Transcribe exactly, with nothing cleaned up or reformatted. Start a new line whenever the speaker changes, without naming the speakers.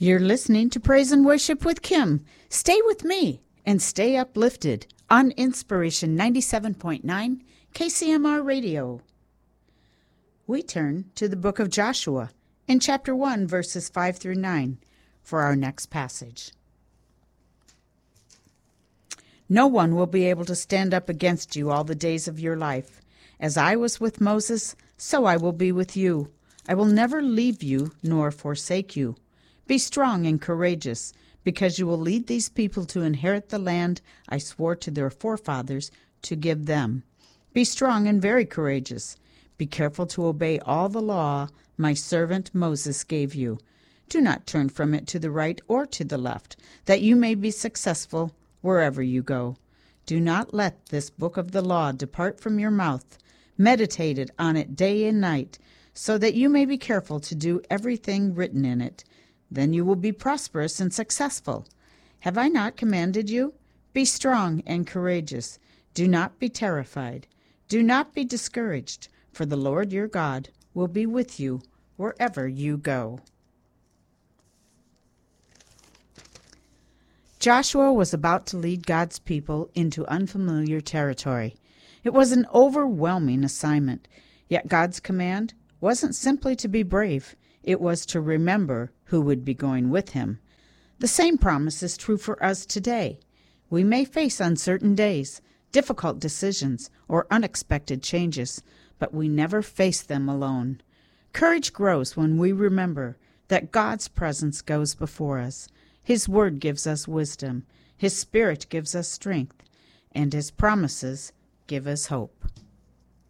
You're listening to Praise and Worship with Kim. Stay with me and stay uplifted on Inspiration ninety-seven point nine K C M R Radio. We turn to the book of Joshua in chapter one, verses five through nine for our next passage. No one will be able to stand up against you all the days of your life. As I was with Moses, so I will be with you. I will never leave you nor forsake you. Be strong and courageous, because you will lead these people to inherit the land I swore to their forefathers to give them. Be strong and very courageous. Be careful to obey all the law my servant Moses gave you. Do not turn from it to the right or to the left, that you may be successful wherever you go. Do not let this book of the law depart from your mouth. Meditate on it day and night, so that you may be careful to do everything written in it. Then you will be prosperous and successful. Have I not commanded you? Be strong and courageous. Do not be terrified. Do not be discouraged, for the Lord your God will be with you wherever you go. Joshua was about to lead God's people into unfamiliar territory. It was an overwhelming assignment, yet God's command wasn't simply to be brave. It was to remember who would be going with him. The same promise is true for us today. We may face uncertain days, difficult decisions, or unexpected changes, but we never face them alone. Courage grows when we remember that God's presence goes before us. His word gives us wisdom, His Spirit gives us strength, and His promises give us hope.